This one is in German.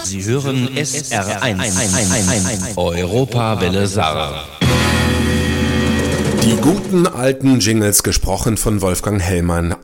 Sie hören SR1 Europawelle Saar. Die guten alten Jingles, gesprochen von Wolfgang Hellmann.